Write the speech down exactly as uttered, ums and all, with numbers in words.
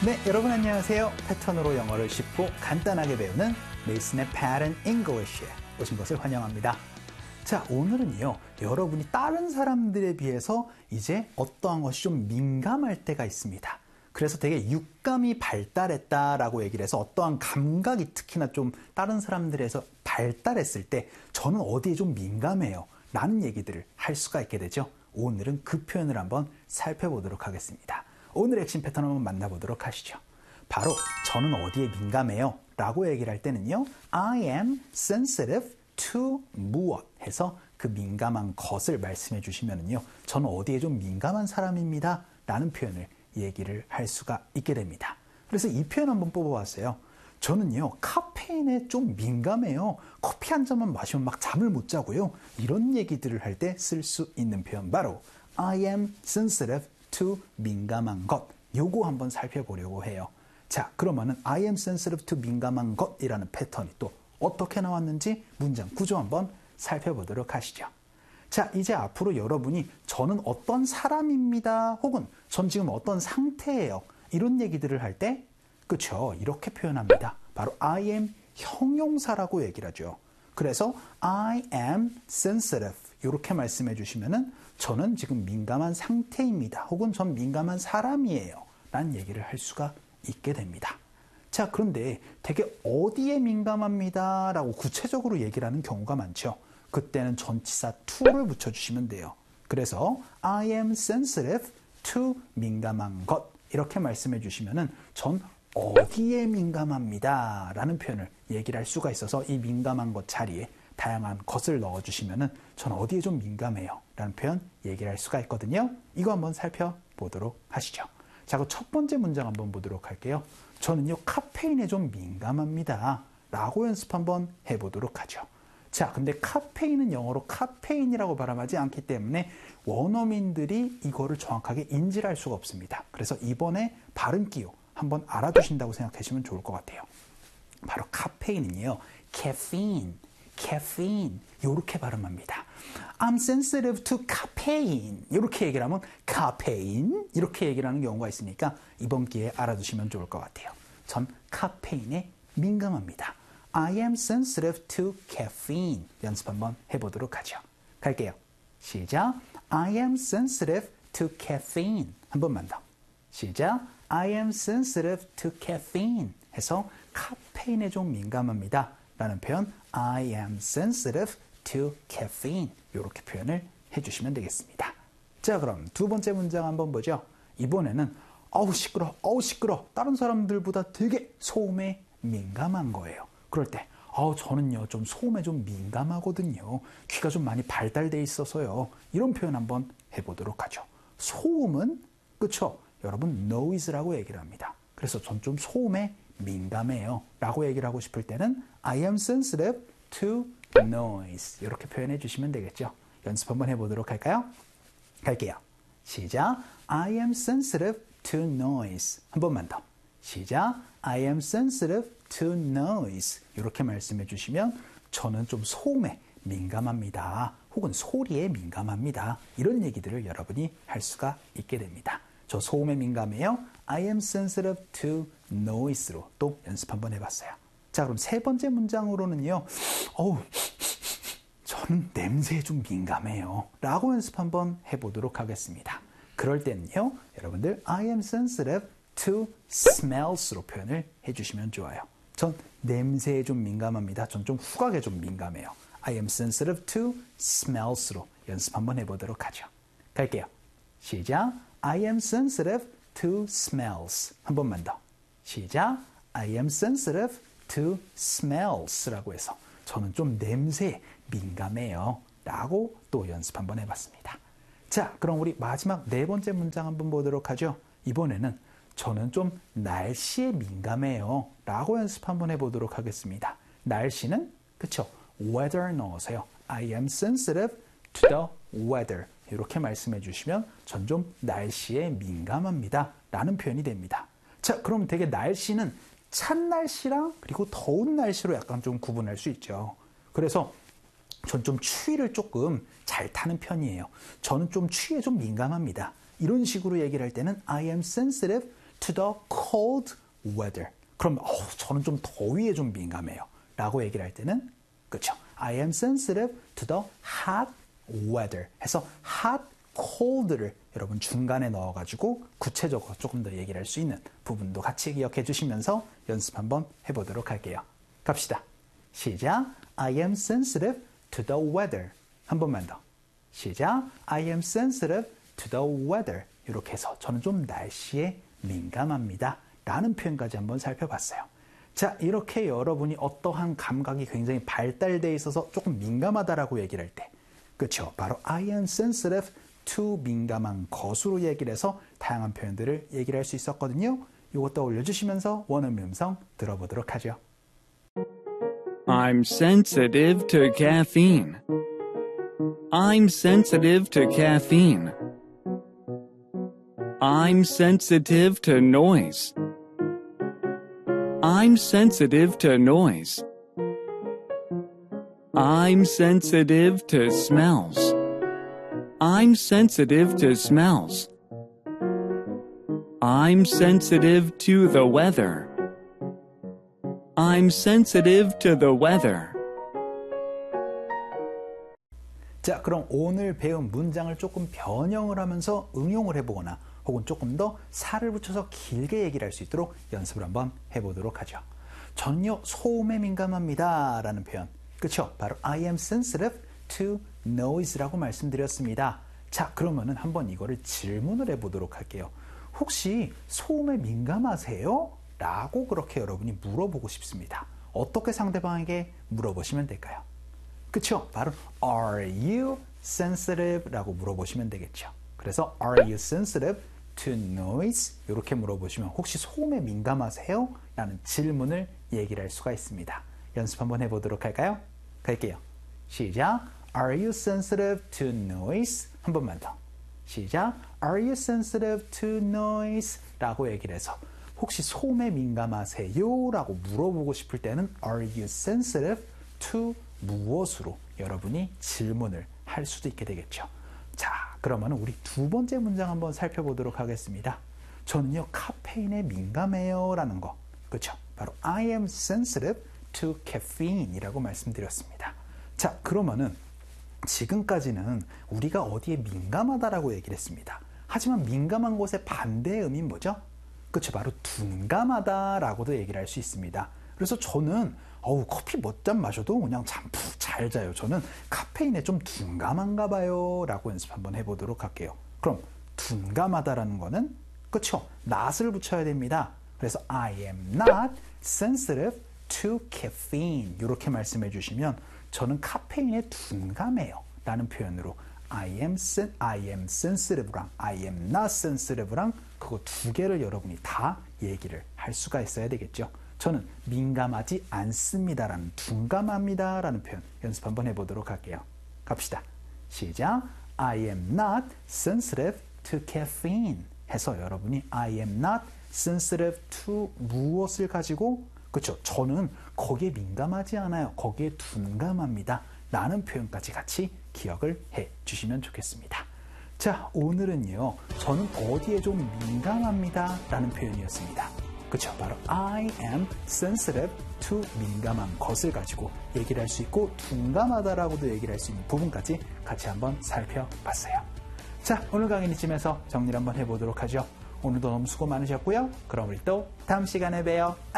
네, 여러분 안녕하세요. 패턴으로 영어를 쉽고 간단하게 배우는 메이슨의 Pattern English에 오신 것을 환영합니다. 자, 오늘은요, 여러분이 다른 사람들에 비해서 이제 어떠한 것이 좀 민감할 때가 있습니다. 그래서 되게 육감이 발달했다라고 얘기를 해서 어떠한 감각이 특히나 좀 다른 사람들에서 발달했을 때 저는 어디에 좀 민감해요 라는 얘기들을 할 수가 있게 되죠. 오늘은 그 표현을 한번 살펴보도록 하겠습니다. 오늘 핵심 패턴 한번 만나보도록 하시죠. 바로 저는 어디에 민감해요 라고 얘기를 할 때는요, I am sensitive to 무엇 해서 그 민감한 것을 말씀해 주시면은요, 저는 어디에 좀 민감한 사람입니다 라는 표현을 얘기를 할 수가 있게 됩니다. 그래서 이 표현 한번 뽑아봤어요. 저는요, 카페인에 좀 민감해요. 커피 한 잔만 마시면 막 잠을 못 자고요. 이런 얘기들을 할 때 쓸 수 있는 표현, 바로 I am sensitive to 민감한 것. 요거 한번 살펴보려고 해요. 자, 그러면은 I am sensitive to 민감한 것이라는 패턴이 또 어떻게 나왔는지 문장 구조 한번 살펴보도록 하시죠. 자, 이제 앞으로 여러분이 저는 어떤 사람입니다, 혹은 전 지금 어떤 상태예요, 이런 얘기들을 할 때, 그쵸, 이렇게 표현합니다. 바로 I am 형용사라고 얘기를 하죠. 그래서 I am sensitive 이렇게 말씀해 주시면은 저는 지금 민감한 상태입니다, 혹은 전 민감한 사람이에요 라는 얘기를 할 수가 있게 됩니다. 자, 그런데 되게 어디에 민감합니다 라고 구체적으로 얘기를 하는 경우가 많죠. 그때는 전치사 to를 붙여주시면 돼요. 그래서 I am sensitive to 민감한 것 이렇게 말씀해 주시면은 전 어디에 민감합니다 라는 표현을 얘기를 할 수가 있어서 이 민감한 것 자리에 다양한 것을 넣어주시면은 전 어디에 좀 민감해요 라는 표현 얘기를 할 수가 있거든요. 이거 한번 살펴보도록 하시죠. 자, 그 첫 번째 문장 한번 보도록 할게요. 저는요, 카페인에 좀 민감합니다 라고 연습 한번 해보도록 하죠. 자, 근데 카페인은 영어로 카페인이라고 발음하지 않기 때문에 원어민들이 이거를 정확하게 인지를 할 수가 없습니다. 그래서 이번에 발음 기호 한번 알아두신다고 생각하시면 좋을 것 같아요. 바로 카페인은요, caffeine, caffeine 이렇게 발음합니다. I'm sensitive to caffeine 이렇게 얘기를 하면 카페인 이렇게 얘기를 하는 경우가 있으니까 이번 기회에 알아두시면 좋을 것 같아요. 전 카페인에 민감합니다. I am sensitive to caffeine 연습 한번 해보도록 하죠. 갈게요. 시작. I am sensitive to caffeine 한 번만 더. 시작. I am sensitive to caffeine 해서 카페인에 좀 민감합니다 라는 표현 I am sensitive to caffeine 이렇게 표현을 해주시면 되겠습니다. 자, 그럼 두 번째 문장 한번 보죠. 이번에는 어우 시끄러, 어우 시끄러, 다른 사람들보다 되게 소음에 민감한 거예요. 그럴 때 어, 저는요 좀 소음에 좀 민감하거든요. 귀가 좀 많이 발달돼 있어서요. 이런 표현 한번 해보도록 하죠. 소음은 그쵸? 여러분 noise라고 얘기를 합니다. 그래서 전 좀 소음에 민감해요 라고 얘기를 하고 싶을 때는 I am sensitive to noise 이렇게 표현해 주시면 되겠죠. 연습 한번 해보도록 할까요? 갈게요. 시작. I am sensitive to noise 한 번만 더. 시작. I am sensitive to noise 이렇게 말씀해 주시면 저는 좀 소음에 민감합니다, 혹은 소리에 민감합니다, 이런 얘기들을 여러분이 할 수가 있게 됩니다. 저 소음에 민감해요. I am sensitive to noise로 또 연습 한번 해봤어요. 자, 그럼 세 번째 문장으로는요, 어우, 저는 냄새에 좀 민감해요 라고 연습 한번 해보도록 하겠습니다. 그럴 때는요, 여러분들 I am sensitive to smells로 표현을 해주시면 좋아요. 전 냄새에 좀 민감합니다. 전 좀 후각에 좀 민감해요. I am sensitive to smells로 연습 한번 해보도록 하죠. 갈게요. 시작. I am sensitive to smells 한 번만 더. 시작. I am sensitive to smells라고 해서 저는 좀 냄새에 민감해요 라고 또 연습 한번 해봤습니다. 자, 그럼 우리 마지막 네 번째 문장 한번 보도록 하죠. 이번에는 저는 좀 날씨에 민감해요 라고 연습 한번 해보도록 하겠습니다. 날씨는 그쵸, weather 넣어서요. I am sensitive to the weather 이렇게 말씀해 주시면 전 좀 날씨에 민감합니다 라는 표현이 됩니다. 자, 그럼 되게 날씨는 찬 날씨랑 그리고 더운 날씨로 약간 좀 구분할 수 있죠. 그래서 전 좀 추위를 조금 잘 타는 편이에요. 저는 좀 추위에 좀 민감합니다. 이런 식으로 얘기를 할 때는 I am sensitive to the cold weather. 그럼 어, 저는 좀 더위에 좀 민감해요. 라고 얘기를 할 때는 그렇죠. I am sensitive to the hot weather 해서 hot, cold를 여러분 중간에 넣어가지고 구체적으로 조금 더 얘기를 할 수 있는 부분도 같이 기억해 주시면서 연습 한번 해보도록 할게요. 갑시다. 시작. I am sensitive to the weather. 한 번만 더. 시작. I am sensitive to the weather. 이렇게 해서 저는 좀 날씨에 민감합니다. 라는 표현까지 한번 살펴봤어요. 자, 이렇게 여러분이 어떠한 감각이 굉장히 발달되어 있어서 조금 민감하다라고 얘기를 할 때, 그렇죠. 바로 I am sensitive to 민감한 것으로 얘기를 해서 다양한 표현들을 얘기를 할 수 있었거든요. 이것도 올려주시면서 원어민 음성 들어보도록 하죠. I'm sensitive to caffeine. I'm sensitive to caffeine. I'm sensitive to noise. I'm sensitive to noise. I'm sensitive to smells. I'm sensitive to smells. I'm sensitive to the weather. I'm sensitive to the weather. 자, 그럼 오늘 배운 문장을 조금 변형을 하면서 응용을 해보거나 혹은 조금 더 살을 붙여서 길게 얘기를 할 수 있도록 연습을 한번 해보도록 하죠. 전요 소음에 민감합니다 라는 표현, 그렇죠? 바로 I am sensitive to noise라고 말씀드렸습니다. 자, 그러면은 한번 이거를 질문을 해보도록 할게요. 혹시 소음에 민감하세요? 라고 그렇게 여러분이 물어보고 싶습니다. 어떻게 상대방에게 물어보시면 될까요? 그쵸? 바로 Are you sensitive? 라고 물어보시면 되겠죠. 그래서 Are you sensitive to noise? 이렇게 물어보시면 혹시 소음에 민감하세요? 라는 질문을 얘기를 할 수가 있습니다. 연습 한번 해보도록 할까요? 갈게요. 시작. Are you sensitive to noise? 한 번만 더. 시작. Are you sensitive to noise? 라고 얘기를 해서 혹시 소음에 민감하세요? 라고 물어보고 싶을 때는 Are you sensitive to 무엇으로 여러분이 질문을 할 수도 있게 되겠죠. 자, 그러면 우리 두 번째 문장 한번 살펴보도록 하겠습니다. 저는요 카페인에 민감해요 라는 거, 그렇죠? 바로 I am sensitive to caffeine 이라고 말씀드렸습니다. 자, 그러면은 지금까지는 우리가 어디에 민감하다라고 얘기를 했습니다. 하지만 민감한 것의 반대의 의미는 뭐죠? 그렇죠. 바로 둔감하다라고도 얘기를 할 수 있습니다. 그래서 저는 어우, 커피 몇 잔 마셔도 그냥 잠 푹 잘 자요. 저는 카페인에 좀 둔감한가 봐요. 라고 연습 한번 해보도록 할게요. 그럼 둔감하다라는 거는 그쵸? not을 붙여야 됩니다. 그래서 I am not sensitive to caffeine 이렇게 말씀해 주시면 저는 카페인에 둔감해요. 라는 표현으로 I am, sen, I am sensitive랑 I am not sensitive랑 그거 두 개를 여러분이 다 얘기를 할 수가 있어야 되겠죠. 저는 민감하지 않습니다라는 둔감합니다 라는 표현 연습 한번 해보도록 할게요. 갑시다. 시작. I am not sensitive to caffeine 해서 여러분이 I am not sensitive to 무엇을 가지고 그렇죠. 저는 거기에 민감하지 않아요. 거기에 둔감합니다 라는 표현까지 같이 기억을 해 주시면 좋겠습니다. 자, 오늘은요 저는 어디에 좀 민감합니다 라는 표현이었습니다. 그렇죠. 바로 I am sensitive to 민감한 것을 가지고 얘기를 할 수 있고 둔감하다라고도 얘기를 할 수 있는 부분까지 같이 한번 살펴봤어요. 자, 오늘 강의는 이쯤에서 정리를 한번 해보도록 하죠. 오늘도 너무 수고 많으셨고요. 그럼 우리 또 다음 시간에 봬요.